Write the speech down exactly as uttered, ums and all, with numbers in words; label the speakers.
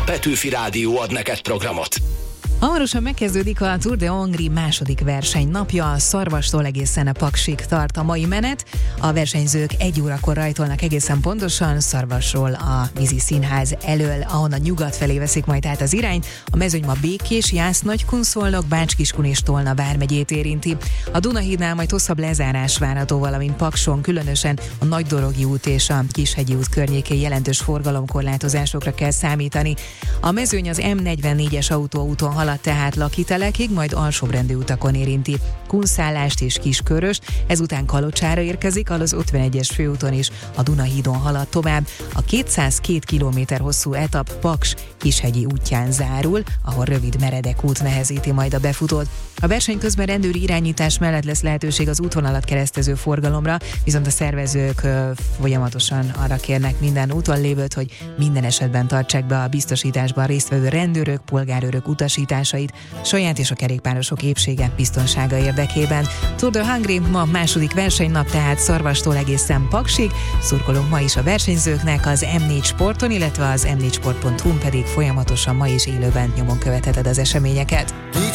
Speaker 1: Petőfi Rádió ad neked programot.
Speaker 2: Hamarosan megkezdődik a Tour de Hongrie második versenynapja, Szarvastól egészen a Paksig tart a mai menet. A versenyzők egy órakor rajtolnak egészen pontosan Szarvasról a vízi színház elől, ahonnan nyugat felé veszik majd át az irányt. A mezőny ma Békés, Jász, Nagykun-Szolnok, Bács-Kiskun és Tolna vármegyét érinti. A Dunahídnál majd hosszabb lezárás várható, valamint Pakson, különösen a Nagydorogi út és a Kishegyi út környékén jelentős forgalomkorlátozásokra kell számítani. A mezőny az M negyvennégyes autóúton halad tehát Lakitelekig, majd alsóbrendű utakon érinti Kunszállást és Kisköröst, ezután Kalocsára érkezik, az ötvenegyes főúton is a Dunahídon halad tovább. A kétszázkettő kilométer hosszú etap Paks Kishegyi útján zárul, ahol rövid meredek út nehezíti majd a befutót. A verseny közben rendőri irányítás mellett lesz lehetőség az útvonalat keresztező forgalomra, viszont a szervezők ö, folyamatosan arra kérnek minden úton lévőt, hogy minden esetben tartsák be a biztosításban résztvevő rendőrök, polgárőrök utasításait, saját és a kerékpárosok épsége, biztonsága érdekében. Tour de Hongrie ma második versenynap, tehát Szarvastól egészen Paksig. Szurkolunk ma is a versenyzőknek, az em négy Sporton, illetve az em négy sport pont hu pedig folyamatosan ma is élőben nyomon követheted az eseményeket.